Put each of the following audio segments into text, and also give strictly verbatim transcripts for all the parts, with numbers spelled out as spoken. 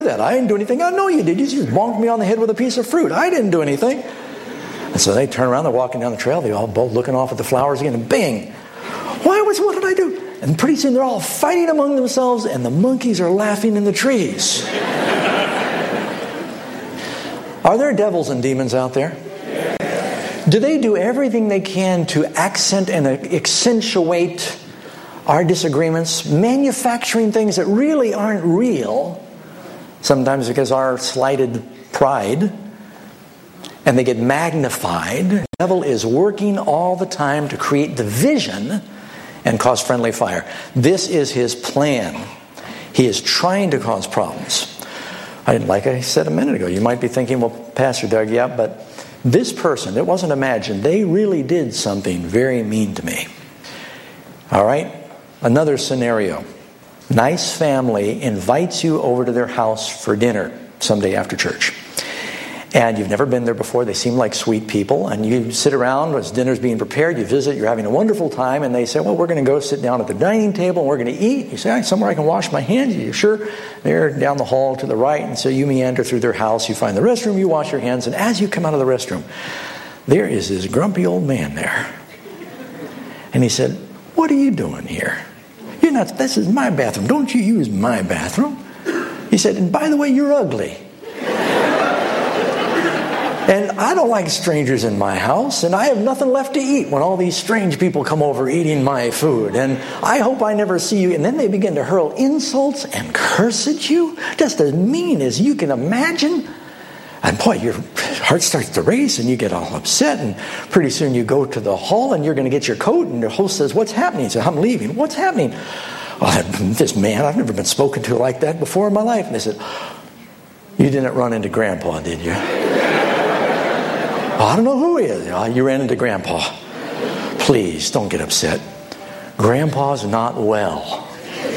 that? I didn't do anything. I know you did. You just bonked me on the head with a piece of fruit. I didn't do anything. And so they turn around, they're walking down the trail, they all both looking off at the flowers again, and bang! Why was, what did I do? And pretty soon they're all fighting among themselves, and the monkeys are laughing in the trees. Are there devils and demons out there? Do they do everything they can to accent and accentuate our disagreements, manufacturing things that really aren't real, sometimes because our slighted pride, and they get magnified? The devil is working all the time to create division and cause friendly fire. This is his plan. He is trying to cause problems. I, like I said a minute ago, you might be thinking, well, Pastor Doug, yeah, but this person, it wasn't imagined. They really did something very mean to me. All right? Another scenario. Nice family invites you over to their house for dinner someday after church. And you've never been there before. They seem like sweet people. And you sit around as dinner's being prepared. You visit. You're having a wonderful time. And they say, well, we're going to go sit down at the dining table and we're going to eat. You say, all right, somewhere I can wash my hands. You're sure? They're down the hall to the right. And so you meander through their house. You find the restroom. You wash your hands. And as you come out of the restroom, there is this grumpy old man there. And he said, what are you doing here? You're not, this is my bathroom. Don't you use my bathroom. He said, and by the way, you're ugly. And I don't like strangers in my house, and I have nothing left to eat when all these strange people come over eating my food. And I hope I never see you. And then they begin to hurl insults and curse at you, just as mean as you can imagine. And boy, your heart starts to race, and you get all upset. And pretty soon you go to the hall, and you're going to get your coat, and the host says, what's happening? He says, I'm leaving. What's happening? Oh, this man, I've never been spoken to like that before in my life. And they said, you didn't run into Grandpa, did you? Oh, I don't know who he is. Oh, you ran into Grandpa. Please, don't get upset. Grandpa's not well.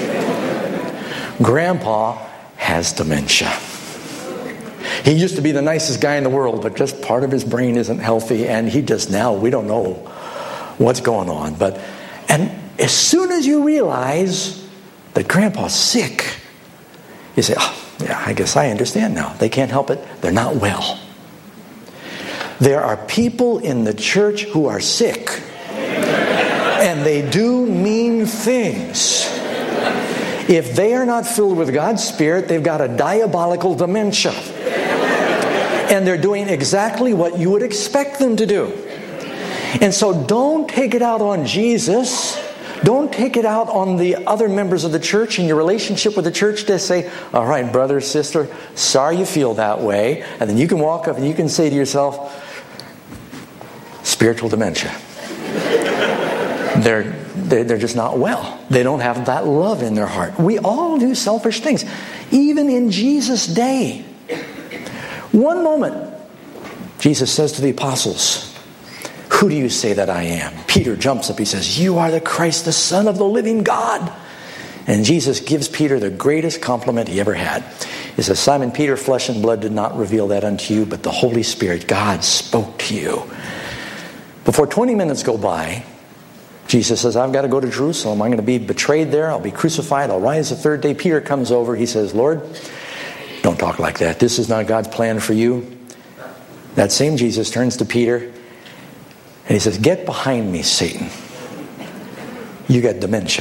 Grandpa has dementia. He used to be the nicest guy in the world, but just part of his brain isn't healthy, and he just now, we don't know what's going on. But, and as soon as you realize that Grandpa's sick, you say, oh, yeah, I guess I understand now. They can't help it. They're not well. There are people in the church who are sick, and they do mean things. If they are not filled with God's Spirit, they've got a diabolical dementia. And they're doing exactly what you would expect them to do. And so don't take it out on Jesus. Don't take it out on the other members of the church and your relationship with the church. Just say, all right, brother, sister, sorry you feel that way. And then you can walk up and you can say to yourself, spiritual dementia. They're, they're, they're just not well. They don't have that love in their heart. We all do selfish things. Even in Jesus' day. One moment, Jesus says to the apostles, who do you say that I am? Peter jumps up. He says, you are the Christ, the Son of the living God. And Jesus gives Peter the greatest compliment he ever had. He says, Simon Peter, flesh and blood did not reveal that unto you, but the Holy Spirit, God, spoke to you. Before twenty minutes go by, Jesus says, I've got to go to Jerusalem. I'm going to be betrayed there. I'll be crucified. I'll rise the third day. Peter comes over. He says, Lord, don't talk like that. This is not God's plan for you. That same Jesus turns to Peter and he says, get behind me, Satan. You got dementia.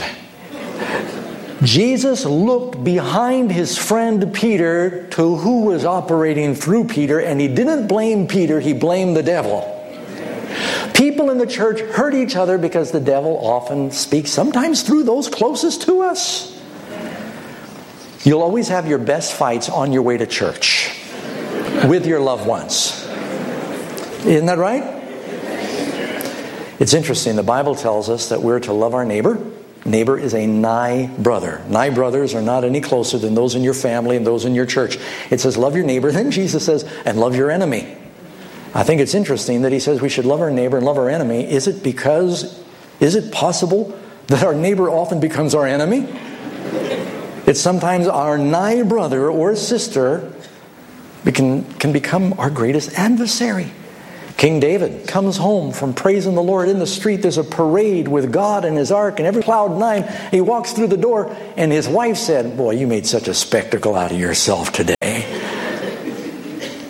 Jesus looked behind his friend Peter to who was operating through Peter, and he didn't blame Peter, he blamed the devil. People in the church hurt each other because the devil often speaks, sometimes through those closest to us. You'll always have your best fights on your way to church with your loved ones. Isn't that right? It's interesting. The Bible tells us that we're to love our neighbor. Neighbor is a nigh brother. Nigh brothers are not any closer than those in your family and those in your church. It says love your neighbor. Then Jesus says, and love your enemy. I think it's interesting that he says we should love our neighbor and love our enemy. Is it because, is it possible that our neighbor often becomes our enemy? It's sometimes our nigh brother or sister can, can become our greatest adversary. King David comes home from praising the Lord in the street. There's a parade with God and his ark and every cloud nine. He walks through the door and his wife said, boy, you made such a spectacle out of yourself today.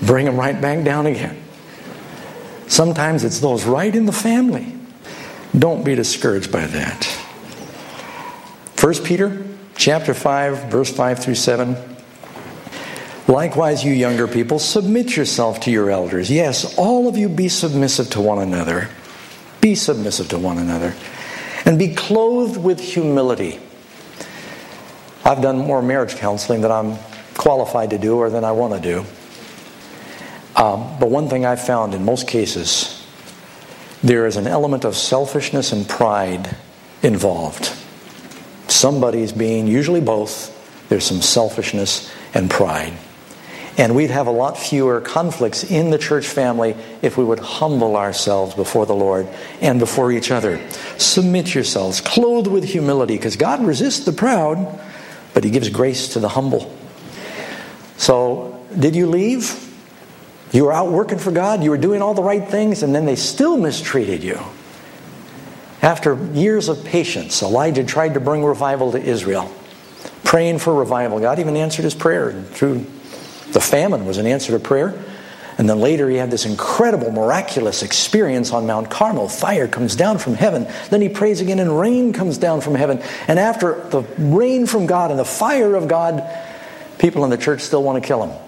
bring them right back down again. Sometimes it's those right in the family. Don't be discouraged by that. First Peter chapter five, verse five through seven. Likewise, you younger people, submit yourself to your elders. Yes, all of you be submissive to one another. Be submissive to one another. And be clothed with humility. I've done more marriage counseling than I'm qualified to do or than I want to do. Um, but one thing I've found in most cases, there is an element of selfishness and pride involved. Somebody's being, usually both, there's some selfishness and pride. And we'd have a lot fewer conflicts in the church family if we would humble ourselves before the Lord and before each other. Submit yourselves, clothed with humility, because God resists the proud, but He gives grace to the humble. So, did you leave? You were out working for God, you were doing all the right things, and then they still mistreated you. After years of patience, Elijah tried to bring revival to Israel, praying for revival. God even answered his prayer through the famine was an answer to prayer. And then later he had this incredible, miraculous experience on Mount Carmel. Fire comes down from heaven. Then he prays again and rain comes down from heaven. And after the rain from God and the fire of God, people in the church still want to kill him.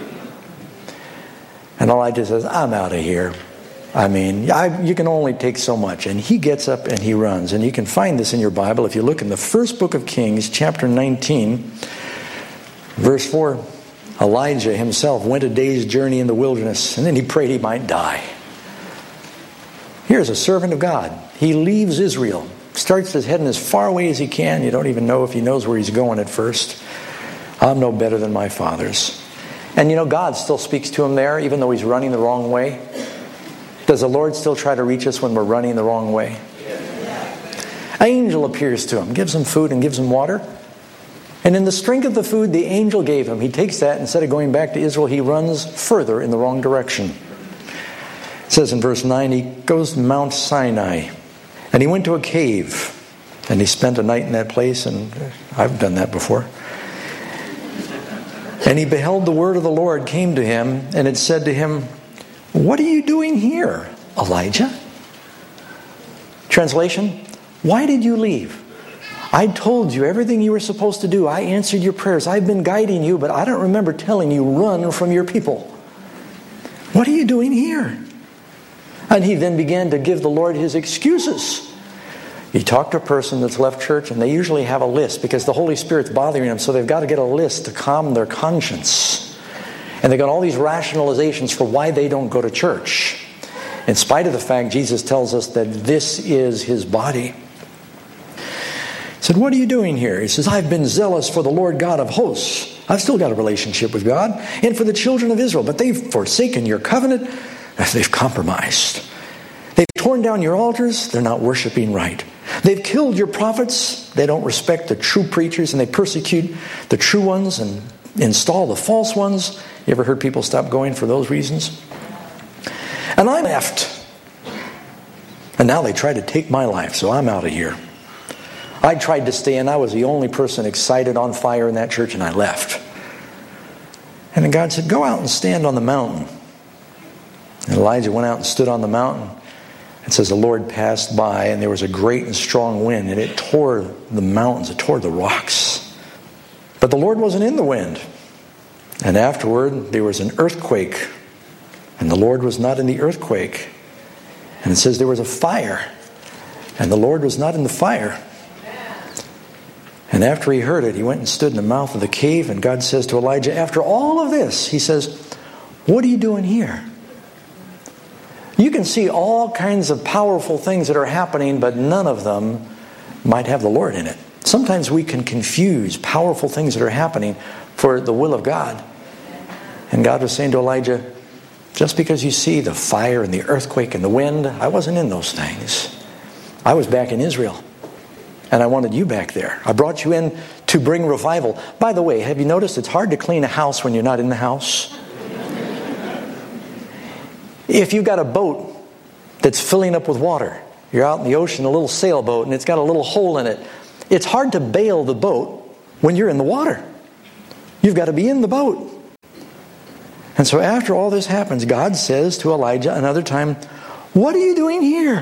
And Elijah says, I'm out of here. I mean, I, you can only take so much. And he gets up and he runs. And you can find this in your Bible if you look in the first book of Kings, chapter nineteen, verse four. Elijah himself went a day's journey in the wilderness, and then he prayed he might die. Here's a servant of God. He leaves Israel, starts his heading as far away as he can. You don't even know if he knows where he's going at first. I'm no better than my fathers. And you know, God still speaks to him there, even though he's running the wrong way. Does the Lord still try to reach us when we're running the wrong way? An angel appears to him, gives him food and gives him water. And in the strength of the food the angel gave him, he takes that, instead of going back to Israel, he runs further in the wrong direction. It says in verse nine, he goes to Mount Sinai, and he went to a cave, and he spent a night in that place, and I've done that before. And he beheld the word of the Lord came to him, and it said to him, what are you doing here, Elijah? Translation, why did you leave? I told you everything you were supposed to do. I answered your prayers. I've been guiding you, but I don't remember telling you, run from your people. What are you doing here? And he then began to give the Lord his excuses. You talk to a person that's left church, and they usually have a list because the Holy Spirit's bothering them, so they've got to get a list to calm their conscience. And they've got all these rationalizations for why they don't go to church, in spite of the fact Jesus tells us that this is his body. He said, what are you doing here? He says, I've been zealous for the Lord God of hosts. I've still got a relationship with God, and for the children of Israel, but they've forsaken your covenant. They've compromised. They've torn down your altars. They're not worshiping right. They've killed your prophets. They don't respect the true preachers, and they persecute the true ones and install the false ones. You ever heard people stop going for those reasons? And I left. And now they try to take my life, so I'm out of here. I tried to stay in. I was the only person excited, on fire in that church, and I left. And then God said, go out and stand on the mountain. And Elijah went out and stood on the mountain. It says the Lord passed by, and there was a great and strong wind, and it tore the mountains, it tore the rocks. But the Lord wasn't in the wind. And afterward, there was an earthquake, and the Lord was not in the earthquake. And it says there was a fire, and the Lord was not in the fire. And after he heard it, he went and stood in the mouth of the cave, and God says to Elijah, after all of this, he says, what are you doing here? You can see all kinds of powerful things that are happening, but none of them might have the Lord in it. Sometimes we can confuse powerful things that are happening for the will of God. And God was saying to Elijah, just because you see the fire and the earthquake and the wind, I wasn't in those things. I was back in Israel. And I wanted you back there. I brought you in to bring revival. By the way, have you noticed it's hard to clean a house when you're not in the house? If you've got a boat that's filling up with water, you're out in the ocean, a little sailboat, and it's got a little hole in it, it's hard to bail the boat when you're in the water. You've got to be in the boat. And so after all this happens, God says to Elijah another time, "What are you doing here?"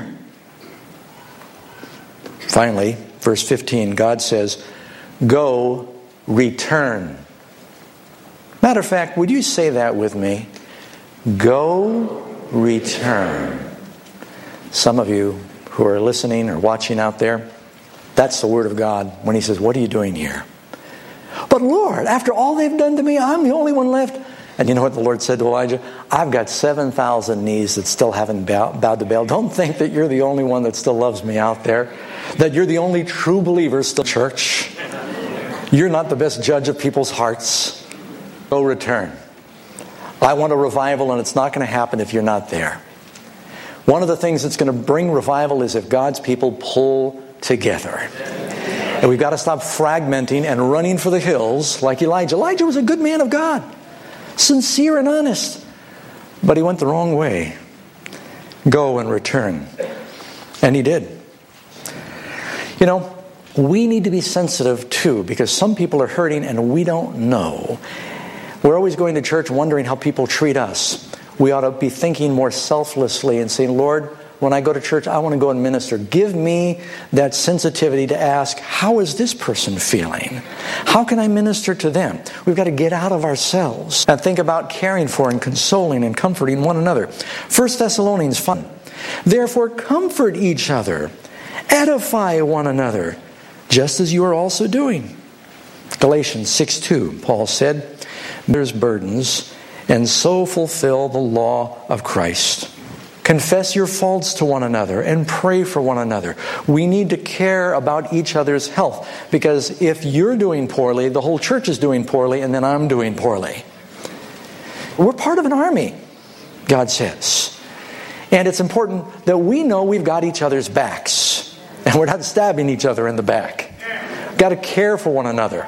Finally, verse fifteen, God says, "Go, return." Matter of fact, would you say that with me? Go, return. Some of you who are listening or watching out there, that's the word of God when He says, "What are you doing here?" "But Lord, after all they've done to me, I'm the only one left." And you know what the Lord said to Elijah? "I've got seven thousand knees that still haven't bowed to Baal. Don't think that you're the only one that still loves me out there. That you're the only true believer still in church. You're not the best judge of people's hearts. Go return. I want a revival, and it's not going to happen if you're not there." One of the things that's going to bring revival is if God's people pull together. And we've got to stop fragmenting and running for the hills like Elijah. Elijah was a good man of God. Sincere and honest. But he went the wrong way. Go and return. And he did. You know, we need to be sensitive too, because some people are hurting and we don't know. We're always going to church wondering how people treat us. We ought to be thinking more selflessly and saying, "Lord, when I go to church, I want to go and minister. Give me that sensitivity to ask, how is this person feeling? How can I minister to them?" We've got to get out of ourselves and think about caring for and consoling and comforting one another. First Thessalonians five. "Therefore comfort each other, edify one another, just as you are also doing." Galatians six two, Paul said, "There's burdens, and so fulfill the law of Christ. Confess your faults to one another and pray for one another." We need to care about each other's health, because if you're doing poorly, the whole church is doing poorly, and then I'm doing poorly. We're part of an army, God says. And it's important that we know we've got each other's backs, and we're not stabbing each other in the back. We've got to care for one another.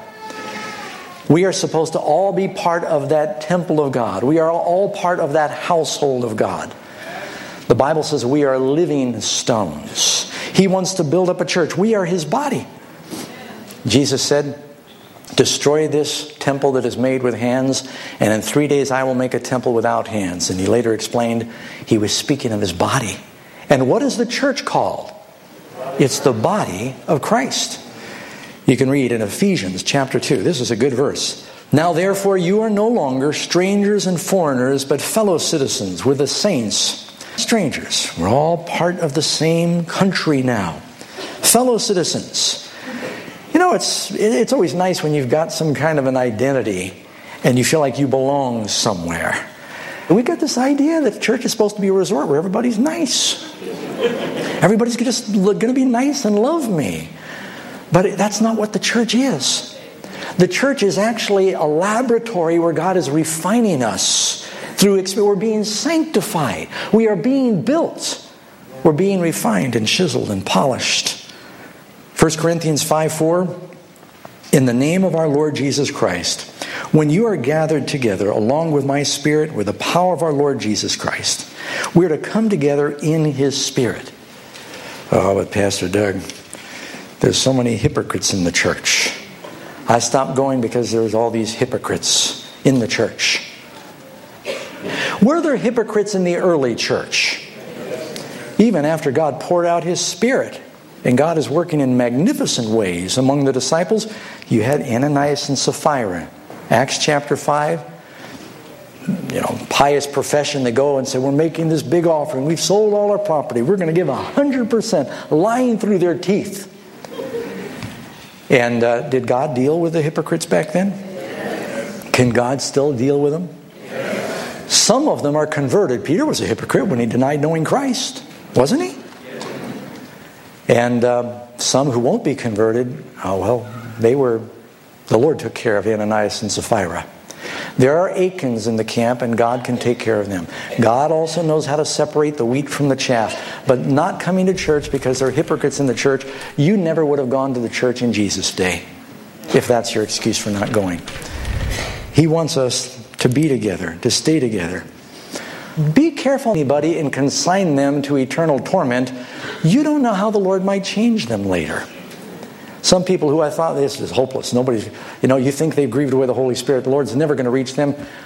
We are supposed to all be part of that temple of God. We are all part of that household of God. The Bible says we are living stones. He wants to build up a church. We are His body. Jesus said, "Destroy this temple that is made with hands, and in three days I will make a temple without hands." And He later explained He was speaking of His body. And what is the church called? It's the body of Christ. You can read in Ephesians chapter two. This is a good verse. "Now therefore you are no longer strangers and foreigners, but fellow citizens with the saints." Strangers. We're all part of the same country now. Fellow citizens. You know, it's it's always nice when you've got some kind of an identity and you feel like you belong somewhere. We've got this idea that church is supposed to be a resort where everybody's nice. Everybody's just going to be nice and love me. But that's not what the church is. The church is actually a laboratory where God is refining us through experience. We're being sanctified. We are being built. We're being refined and chiseled and polished. First Corinthians five four, "In the name of our Lord Jesus Christ, when you are gathered together along with my Spirit, with the power of our Lord Jesus Christ, we are to come together in His Spirit." Oh, but Pastor Doug, there's so many hypocrites in the church. I stopped going because there's all these hypocrites in the church. Were there hypocrites in the early church? Even after God poured out His Spirit, and God is working in magnificent ways among the disciples, you had Ananias and Sapphira. Acts chapter five, you know, pious profession, they go and say, "We're making this big offering. We've sold all our property. We're going to give one hundred percent," lying through their teeth. And uh, did God deal with the hypocrites back then? Can God still deal with them? Some of them are converted. Peter was a hypocrite when he denied knowing Christ, wasn't he? And uh, some who won't be converted, oh well, they were, the Lord took care of Ananias and Sapphira. There are Achans in the camp, and God can take care of them. God also knows how to separate the wheat from the chaff. But not coming to church because there are hypocrites in the church, you never would have gone to the church in Jesus' day, if that's your excuse for not going. He wants us to be together, to stay together. Be careful, anybody, and consign them to eternal torment. You don't know how the Lord might change them later. Some people who I thought, this is hopeless. Nobody's, you know, you think they've grieved away the Holy Spirit. The Lord's never going to reach them.